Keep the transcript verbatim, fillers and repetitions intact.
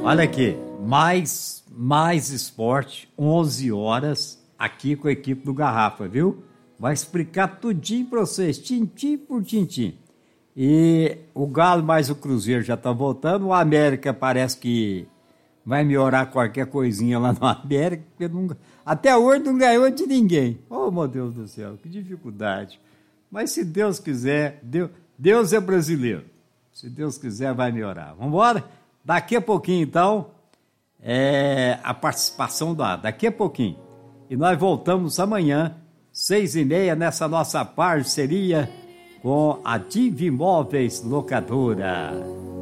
Olha aqui, mais, mais esporte, onze horas, aqui com a equipe do Garrafa, viu? Vai explicar tudinho pra vocês, tintim por tintim. E o Galo mais o Cruzeiro já tá voltando, o América parece que vai melhorar qualquer coisinha lá no América, porque não, até hoje não ganhou de ninguém. Oh, meu Deus do céu, que dificuldade. Mas se Deus quiser, Deus, Deus é brasileiro. Se Deus quiser, vai melhorar. Vamos embora? Daqui a pouquinho, então, é a participação da... Daqui a pouquinho. E nós voltamos amanhã, seis e meia, nessa nossa parceria com a Diva Imóveis Locadora.